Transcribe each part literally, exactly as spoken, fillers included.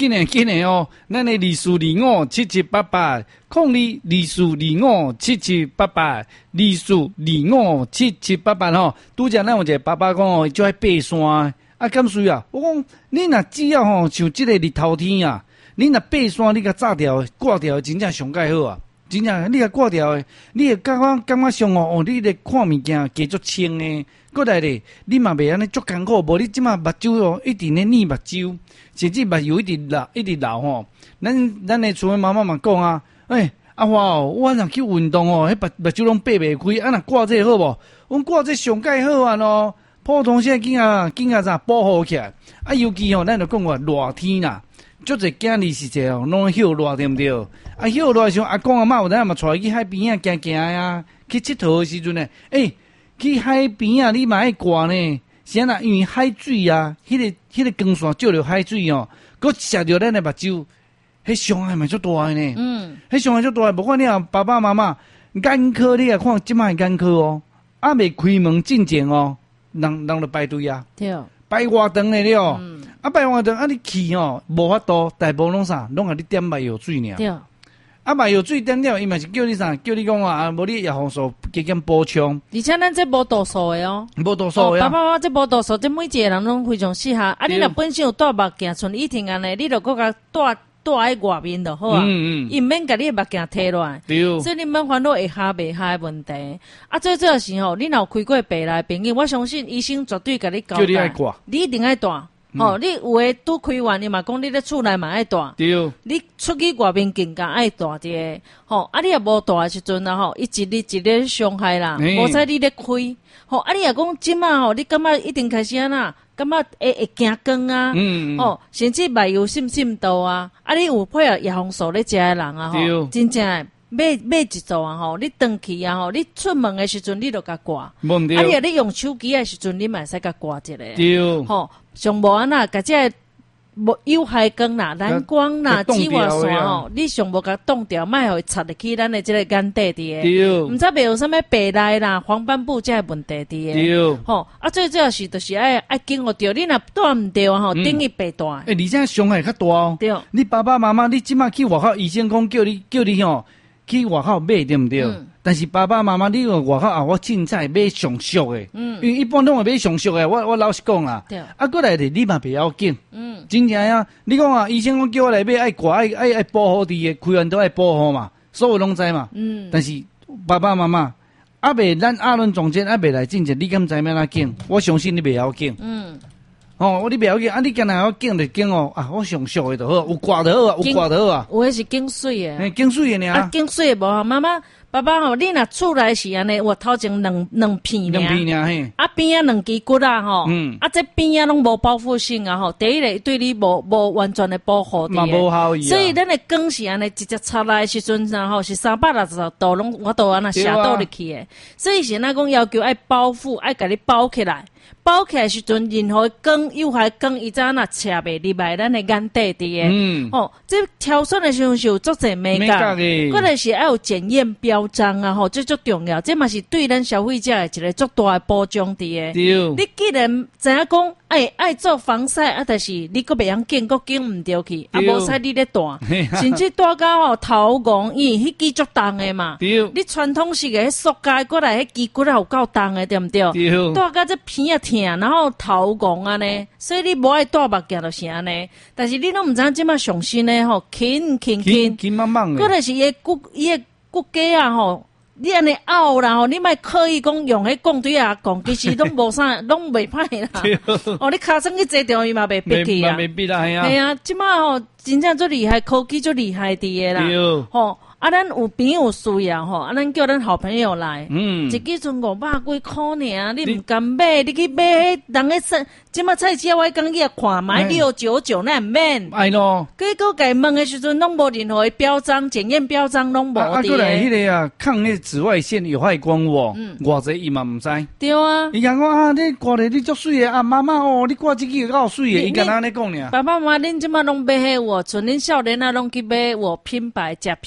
紧诶紧诶哦，咱诶二四二五七七八八，空二二四二五七七八八，二四二五七七八八吼。拄则咱有一个爸爸讲哦，就爱爬山，啊，敢需啊？我讲你若只要吼像即个日头天啊，你若爬山，你甲炸掉挂掉，真正上介好啊！真正你甲挂掉诶，你会感觉感觉上哦，哦，你咧看物件加足清诶。过来咧，你嘛袂安尼足艰苦，无你即马目睭哦，一直咧腻目睭，甚至目睭一直流，一直流吼。咱咱诶厝诶妈妈嘛讲啊，诶、欸，阿花哦，我若去运动哦，迄目目睭拢闭袂开，啊，若挂这好无？阮挂这上介好啊咯，普通些囝仔囝仔咋保护起来？啊，尤其吼，咱就讲话热天啦，足侪囝儿是者哦，拢休热对毋对？啊，休热时候，阿公阿嬷有当嘛带去海边啊行行呀，去佚佗诶时阵呢，诶、欸。去海边啊，你嘛爱挂呢？是啊，因为海水啊，迄、那个迄、那个光线照着海水哦，佮射着咱的目睭，迄伤害嘛足大的呢。嗯，迄伤害足大的，不管你啊爸爸妈妈眼科，你啊看即摆眼科哦，还未开门进前哦，人人就排队啊， 对， 排偌长的了。嗯，啊排偌长，啊你去哦，无法度，大部拢啥，拢啊你点眼药水尔。对。啊，嘛有水点了，伊嘛是叫你啥？叫你讲啊，啊，无你叶黄素加减补充。 而且咱这无度数的哦， 无度数的、 哦。爸爸妈这无度数，这每一个人拢非常适合。啊，你若本身有戴目镜，像以前安尼，你著搁甲戴戴喺外面就好啊。嗯嗯。伊毋免甲你的目镜摕落来。对。所以你免烦恼会下袂下的问题。啊，最主要是吼，你若有开过病来朋友，我相信医生绝对甲你交代。叫你爱挂。你一定爱戴。吼、嗯哦，你有诶拄开完，你嘛讲你咧厝内嘛爱戴，对，你出去外面更加爱戴者，吼、哦，啊你也无戴诶时阵啊，吼，伊一日一日伤害啦，无使、欸、你咧开，吼、哦，啊你也讲即马吼，你感觉一定开始安那，感觉会会惊光啊，嗯嗯，吼、哦，甚至目睭渗渗透啊，啊你有配合叶黄素咧食诶人啊，吼，真正诶。买买一组啊吼，你登去啊吼，你出门的时阵你就甲挂，啊你啊你用手机的时阵你嘛会使甲挂一个，对，吼，上无啊那甲这无有害光啦、蓝光啦、紫外线吼，你上无甲冻掉，莫互插入去咱的这个眼底伫诶，毋知袂有啥物白内啦、黄斑部这问题伫诶，吼，啊最主要是就是爱爱经学着，你若戴毋着吼，等于白戴，诶， 而且伤害较大哦，对，你爸爸妈妈，你即马去外口医生讲叫你叫你吼。去外口买对毋对？嗯、但是爸爸妈妈，你外口啊，我凊彩买上俗的，嗯，因为一般拢会买上俗的。我我老实讲啊，啊，过来的你嘛袂要紧，嗯，真正啊，你讲啊，医生讲叫我来买爱挂爱爱爱保护你的，开完都爱保护嘛，所有拢知嘛，嗯。但是爸爸妈妈啊，未咱阿伦总监啊，未来进前，你敢知咩啦紧？我相信你袂要紧，嗯。哦，我你不要紧，啊！你今日要紧就紧哦，啊！我上俗的就好，有挂就好啊，有挂就好啊。 有诶是经水的， 嘿，经水的呢。 啊，经水的无好，妈妈、爸爸吼，你若厝内是安尼，我头前两两片两片尔嘿。 啊边啊两支骨啊吼，嗯，啊这边啊拢无包覆性啊吼，第一个对你无无完全的保护的， 嘛无效益啊。 所以咱的光是安尼直接插来的时阵然后是三百六十度拢我都安那射倒入去的，所以现在讲要求爱包覆，爱甲你包起来。包起来时阵，任何光有害光，伊早那车袂入来咱的眼底底的。嗯，哦，这挑选的时候是有足侪美感，过来是要有检验标章啊，吼，这足重要，这嘛是对咱消费者的一个足大的保障的。对，你既然知影讲爱爱做防晒啊，但是你阁袂晓经，阁经唔着去，啊，无使你咧戴，甚至戴到吼头戆，因为迄支足重的嘛。对，你传统式的迄塑胶过来，迄肌骨啊有够重的，对唔对？对，戴到这片啊。疼，然后头戆安尼，所以你无爱戴目镜就是安尼。但是你拢毋知影即马上新诶吼，轻轻轻， 轻慢慢诶。 嗰个是伊骨伊诶骨架啊吼，你安尼拗啦吼，你莫刻意讲用迄钢锥啊讲，其实拢无啥，拢袂歹啦。哦，你骹算去坐中伊嘛袂逼去啊， 袂逼啦，系啊。 系啊，即马吼真正最厉害，科技最厉害伫诶啦。吼。啊，咱有朋友需要吼，啊，咱叫咱好朋友来，嗯，一支存五百几块尔，你唔敢买，你去买迄人个菜，即马菜市我讲去看，买六九九那免， 哎咯， 结果家问的时阵，拢无任何的标章，检验标章拢无的。 啊，过来迄个啊，抗迄紫外线有害光污，嗯，偌济伊嘛唔知。 对啊， 伊讲我啊，你挂咧你足水的啊，妈妈哦，你挂这个够水的，伊敢安尼讲尔。 爸爸妈妈，恁即马拢买迄我，像恁少年啊，拢去买我品牌，食品牌。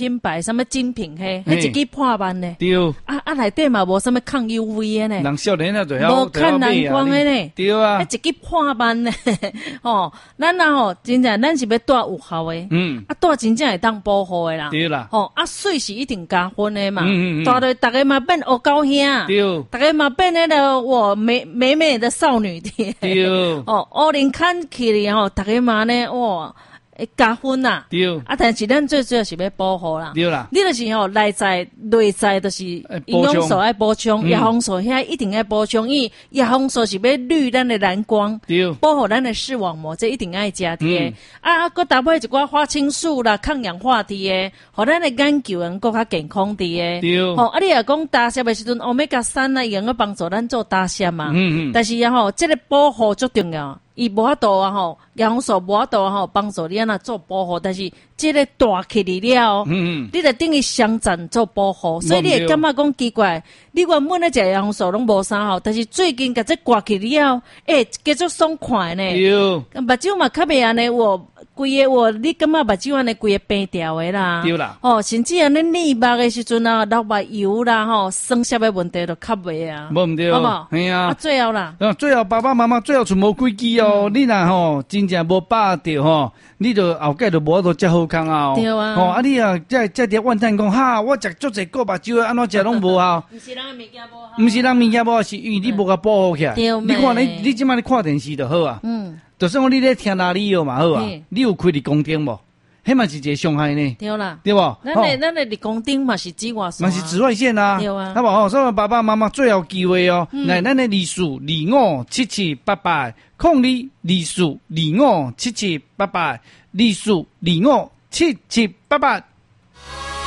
什么精品嘿，迄一支破万呢。 对。 啊啊，内底嘛无什么抗 U V 的呢。 人少年啊，就要无看蓝光的呢。 对啊。 迄一支破万呢，哦，咱啊吼，真正咱是要带有效的。嗯。啊，带真正会当保护的啦。 对啦。 哦，啊，水是一定加分的嘛。嗯嗯嗯。带到大家嘛变黑高兄。对。大家嘛变那个我美美美的少女的。对。哦，乌林看起来吼，大家嘛呢，哇。会加分呐，对，啊，但是咱最主要是要保护啦，对啦，你就是吼内在、内在都是营养素爱补充，叶黄素遐一定要补充，因为叶黄素是要滤咱的蓝光，对，保护咱的视网膜，这一定爱加的。啊，佮搭配一寡花青素啦、抗氧化的诶，互咱的眼球能够较健康的诶，对，吼，啊，你若讲代谢的时阵，欧米伽三啊，用个帮助咱做代谢嘛，嗯嗯，但是呀吼，这个保护最重要。伊无法度啊吼，叶黄素无法度啊吼，帮助你安那做保护，但是这个大起来了，嗯嗯，你得等于相赞做保护，所以你会感觉讲奇怪，你原本咧食叶黄素拢无啥好，但是最近甲这挂起了，诶，继续爽快呢，有，目睭嘛较袂安尼，我规个我你感觉目睭安尼规个平调的啦，对啦，哦，甚至安尼腻目的时阵啊，流目油啦吼，酸涩的问题都较袂啊，无毋对，好无？系啊，啊最后啦， 啊最后爸爸妈妈最后全无规矩哦。哦，你若吼真正无把握着吼，你就后盖就无法度食好康啊！对啊，吼啊你啊，再再伫怨叹讲哈，我食足济个目睭安怎食拢无效？毋是咱物件无好，毋是咱物件无好，是因为你无甲保护起来。你看你你即摆你看电视就好啊，嗯，就算讲你咧听哪里有嘛好啊，你有开日光灯无？迄嘛是一个伤害呢，对啦，对不？ 咱的咱的日光灯嘛是紫外线， 嘛是紫外线啊，对啊。那么哦，所以爸爸妈妈最后机会哦，来咱的二四二五七七八八，空二二四二五七七八八，二四二五七七八八。